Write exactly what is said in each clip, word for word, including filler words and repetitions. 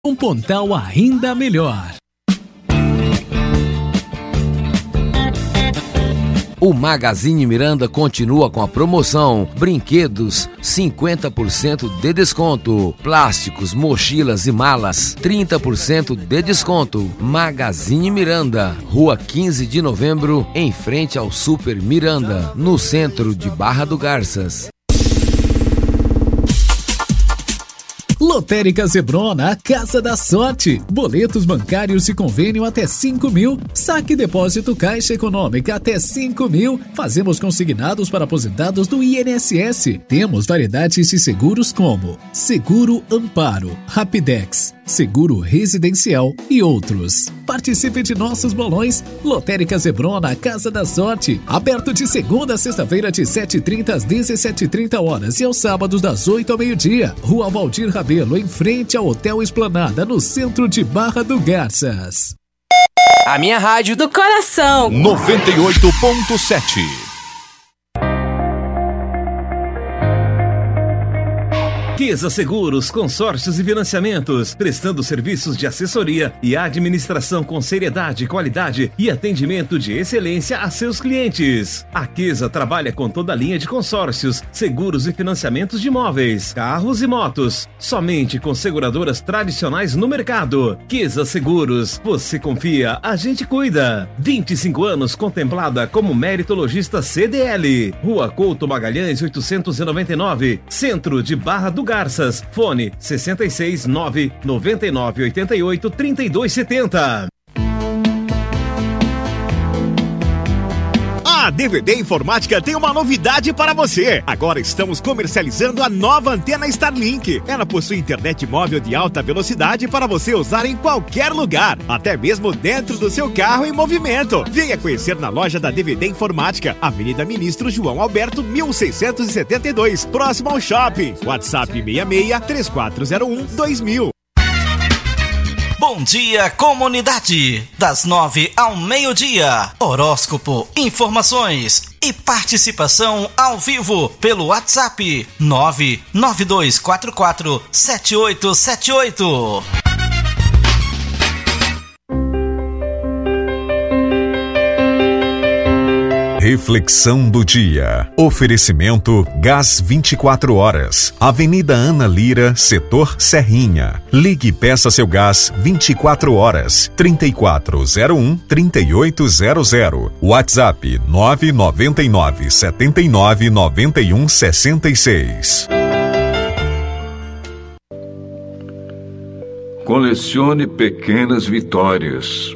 Um Pontal ainda melhor. O Magazine Miranda continua com a promoção Brinquedos, cinquenta por cento de desconto. Plásticos, mochilas e malas, trinta por cento de desconto. Magazine Miranda, Rua quinze de novembro, em frente ao Super Miranda, no centro de Barra do Garças. Lotérica Zebrona, a Casa da Sorte. Boletos bancários e convênio até cinco mil. Saque e depósito Caixa Econômica até cinco mil. Fazemos consignados para aposentados do I N S S. Temos variedades de seguros como Seguro Amparo, Rapidex, Seguro Residencial e outros. Participe de nossos bolões. Lotérica Zebrona, a Casa da Sorte. Aberto de segunda a sexta-feira de sete e trinta às dezessete e trinta horas e aos sábados das oito ao meio-dia. Rua Valdir Rabelo, em frente ao Hotel Esplanada, no centro de Barra do Garças. A minha rádio do coração. noventa e oito ponto sete. Queza Seguros, consórcios e financiamentos, prestando serviços de assessoria e administração com seriedade, qualidade e atendimento de excelência a seus clientes. A Queza trabalha com toda a linha de consórcios, seguros e financiamentos de imóveis, carros e motos, somente com seguradoras tradicionais no mercado. Queza Seguros, você confia, a gente cuida. vinte e cinco anos contemplada como meritologista C D L. Rua Couto Magalhães, oitocentos e noventa e nove, centro de Barra do Garças, fone sessenta e seis, nove noventa e nove, oitenta e oito, trinta e dois, setenta. A D V D Informática tem uma novidade para você. Agora estamos comercializando a nova antena Starlink. Ela possui internet móvel de alta velocidade para você usar em qualquer lugar, até mesmo dentro do seu carro em movimento. Venha conhecer na loja da D V D Informática, Avenida Ministro João Alberto, mil seiscentos e setenta e dois, próximo ao shopping. WhatsApp seis seis, três quatro zero um, dois mil. Bom dia, comunidade! Das nove ao meio-dia, horóscopo, informações e participação ao vivo pelo WhatsApp nove nove dois quatro quatro sete oito sete oito. Reflexão do dia. Oferecimento Gás vinte e quatro horas. Avenida Ana Lira, setor Serrinha. Ligue e peça seu gás vinte e quatro horas. trinta e quatro zero um, trinta e oito zero zero. WhatsApp nove nove nove, sete nove nove um, seis seis. Colecione pequenas vitórias.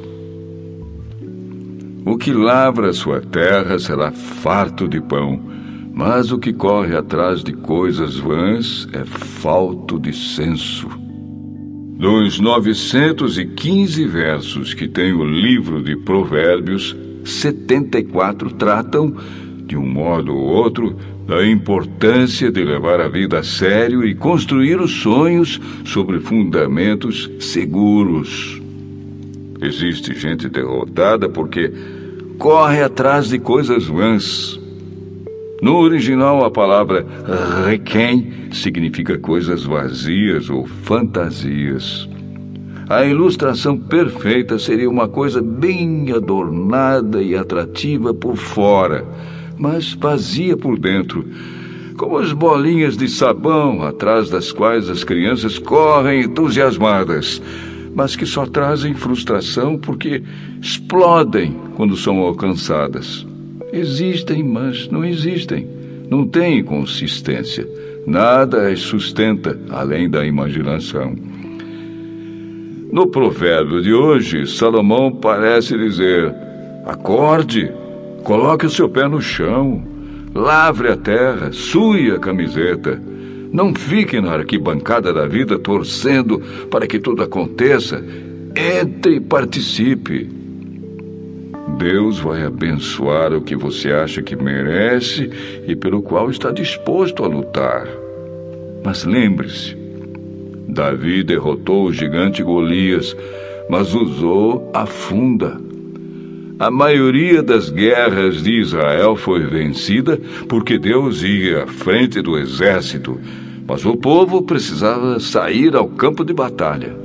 O que lavra sua terra será farto de pão, mas o que corre atrás de coisas vãs é falto de senso. Dos novecentos e quinze versos que tem o livro de Provérbios, setenta e quatro tratam, de um modo ou outro, da importância de levar a vida a sério e construir os sonhos sobre fundamentos seguros. Existe gente derrotada porque corre atrás de coisas vãs. No original, a palavra requiem significa coisas vazias ou fantasias. A ilustração perfeita seria uma coisa bem adornada e atrativa por fora, mas vazia por dentro, como as bolinhas de sabão atrás das quais as crianças correm entusiasmadas, mas que só trazem frustração porque explodem quando são alcançadas. Existem, mas não existem. Não têm consistência. Nada as sustenta, além da imaginação. No provérbio de hoje, Salomão parece dizer: acorde, coloque o seu pé no chão, lavre a terra, sue a camiseta. Não fique na arquibancada da vida torcendo para que tudo aconteça. Entre e participe. Deus vai abençoar o que você acha que merece e pelo qual está disposto a lutar. Mas lembre-se, Davi derrotou o gigante Golias, mas usou a funda. A maioria das guerras de Israel foi vencida porque Deus ia à frente do exército, mas o povo precisava sair ao campo de batalha.